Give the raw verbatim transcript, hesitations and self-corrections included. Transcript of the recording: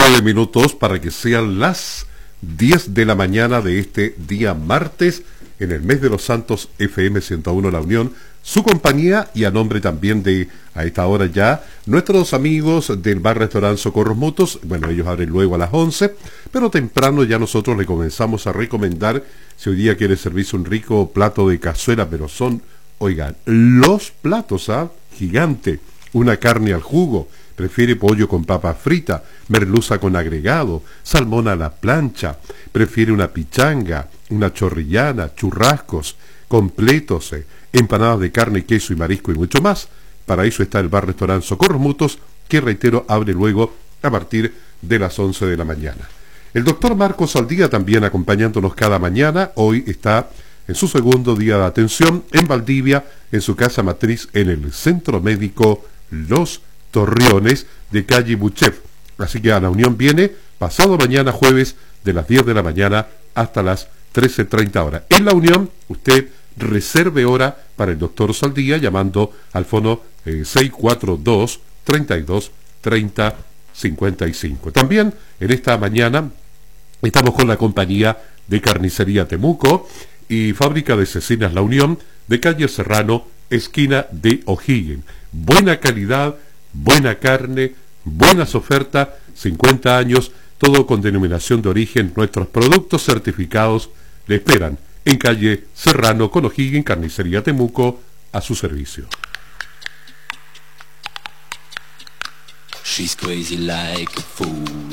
Nueve minutos para que sean las diez de la mañana de este día martes, en el mes de los santos. F M ciento uno La Unión, su compañía, y a nombre también de, a esta hora ya, nuestros amigos del bar restaurante Socorros Mutuos. Bueno, ellos abren luego a las once, pero temprano ya nosotros le comenzamos a recomendar, si hoy día quiere servirse un rico plato de cazuela, pero son, oigan, los platos, ¿ah? Gigante, una carne al jugo, prefiere pollo con papa frita, merluza con agregado, salmón a la plancha, prefiere una pichanga, una chorrillana, churrascos, completos, eh, empanadas de carne, queso y marisco y mucho más. Para eso está el bar restaurante Socorros Mutuos, que reitero, abre luego a partir de las once de la mañana. El doctor Marcos Saldía también acompañándonos cada mañana. Hoy está en su segundo día de atención en Valdivia, en su casa matriz en el Centro Médico Los Torreones de calle Buchef. Así que a La Unión viene pasado mañana jueves de las diez de la mañana hasta las trece treinta horas. En La Unión usted reserve hora para el doctor Saldía llamando al fono eh, seis cuatro dos, treinta y dos, treinta, cincuenta y cinco. También en esta mañana estamos con la compañía de Carnicería Temuco y Fábrica de Cecinas La Unión de calle Serrano, esquina de O'Higgins. Buena calidad, buena carne, buenas ofertas, cincuenta años, todo con denominación de origen. Nuestros productos certificados le esperan en calle Serrano con O'Higgins, Carnicería Temuco, a su servicio. She's crazy like a fool.